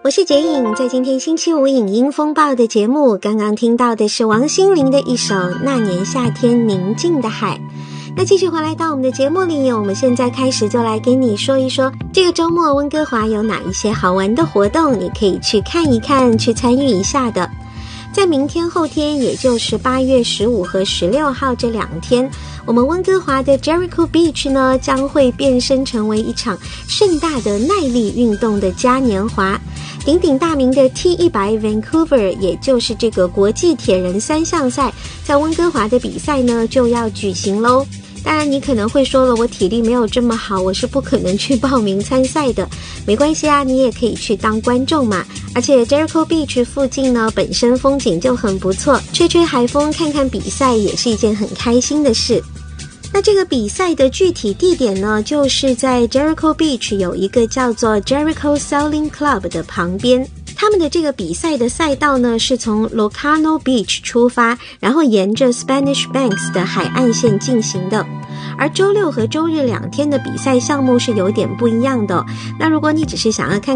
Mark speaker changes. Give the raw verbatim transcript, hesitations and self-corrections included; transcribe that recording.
Speaker 1: 我是洁颖，在今天星期五影音风暴的节目，刚刚听到的是王心凌的一首《那年夏天宁静的海》。那继续回来到我们的节目里，我们现在开始就来跟你说一说，这个周末温哥华有哪一些好玩的活动，你可以去看一看，去参与一下的。在明天后天，也就是八月十五和十六号这两天，我们温哥华的 Jericho Beach 呢将会变身成为一场盛大的耐力运动的嘉年华。鼎鼎大名的 T 一百 Vancouver， 也就是这个国际铁人三项赛，在温哥华的比赛呢就要举行咯。当然你可能会说了，我体力没有这么好，我是不可能去报名参赛的。没关系啊，你也可以去当观众嘛。而且 Jericho Beach 附近呢本身风景就很不错，吹吹海风，看看比赛也是一件很开心的事。那这个比赛的具体地点呢，就是在 Jericho Beach 有一个叫做 Jericho Sailing Club 的旁边。他们的这个比赛的赛道呢，是从 Locarno Beach 出发，然后沿着 Spanish Banks 的海岸线进行的。而周六和周日两天的比赛项目是有点不一样的。那如果你只是想要看